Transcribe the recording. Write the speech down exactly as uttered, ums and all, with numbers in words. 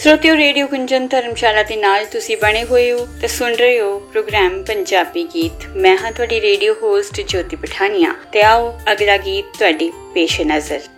श्रोतियों, radio Gunjan धर्मशाला ਦੇ ਨਾਲ ਤੁਸੀਂ ਬਣੇ ਹੋਏ ਹੋ ਤੇ ਸੁਣ ਰਹੇ ਹੋ ਪ੍ਰੋਗਰਾਮ ਪੰਜਾਬੀ ਗੀਤ। ਮੈਂ ਹਾਂ ਤੁਹਾਡੀ ਰੇਡੀਓ ਹੋਸਟ ਜੋਤੀ ਪਠਾਨੀਆ ਤੇ ਆਓ ਅਗਲਾ ਗੀਤ ਤੁਹਾਡੀ ਪੇਸ਼ ਨਜ਼ਰ।